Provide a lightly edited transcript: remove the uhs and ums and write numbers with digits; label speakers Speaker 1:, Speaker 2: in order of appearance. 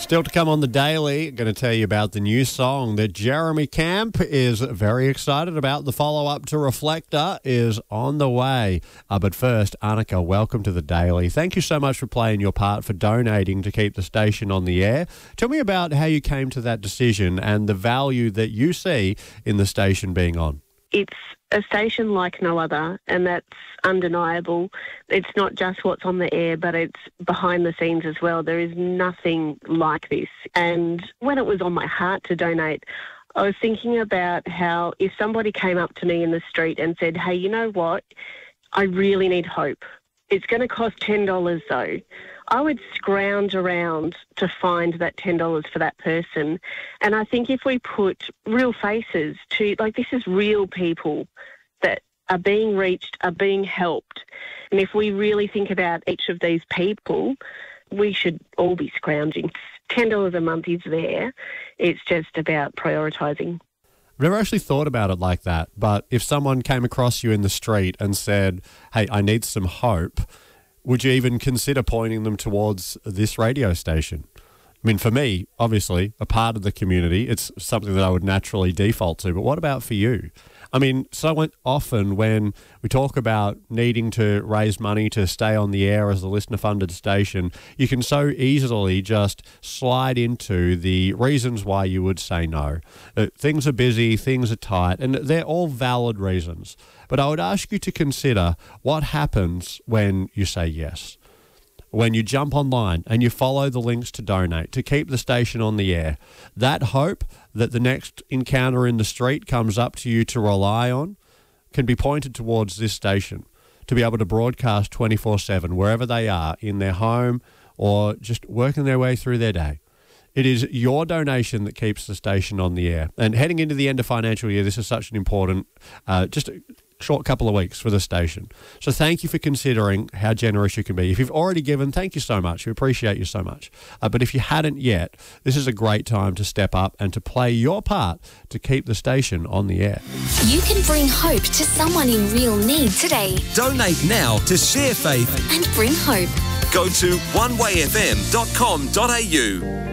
Speaker 1: Still to come on the Daily, going to tell you about the new song that Jeremy Camp is very excited about. The follow-up to Reflector is on the way. But first, Annika, welcome to the Daily. Thank you so much for playing your part, for donating to keep the station on the air. Tell me about how you came to that decision and the value that you see in the station being on.
Speaker 2: It's a station like no other, and that's undeniable. It's not just what's on the air, but it's behind the scenes as well. There is nothing like this. And when it was on my heart to donate, I was thinking about how if somebody came up to me in the street and said, hey, you know what? I really need hope. It's going to cost $10 though. I would scrounge around to find that $10 for that person. And I think if we put real faces to, like, this is real people that are being reached, are being helped. And if we really think about each of these people, we should all be scrounging. $10 a month is there. It's just about prioritising.
Speaker 1: I've never actually thought about it like that. But if someone came across you in the street and said, hey, I need some hope, would you even consider pointing them towards this radio station? I mean, for me, obviously, a part of the community, it's something that I would naturally default to. But what about for you? I mean, so often when we talk about needing to raise money to stay on the air as a listener-funded station, you can so easily just slide into the reasons why you would say no. Things are busy, things are tight, and they're all valid reasons. But I would ask you to consider what happens when you say yes. When you jump online and you follow the links to donate, to keep the station on the air, that hope that the next encounter in the street comes up to you to rely on can be pointed towards this station to be able to broadcast 24/7 wherever they are, in their home or just working their way through their day. It is your donation that keeps the station on the air. And heading into the end of financial year, this is such an important, just a short couple of weeks for the station. So thank you for considering how generous you can be. If you've already given, thank you so much. We appreciate you so much. But if you hadn't yet, this is a great time to step up and to play your part to keep the station on the air.
Speaker 3: You can bring hope to someone in real need today.
Speaker 4: Donate now to share faith
Speaker 3: and bring hope.
Speaker 4: Go to onewayfm.com.au.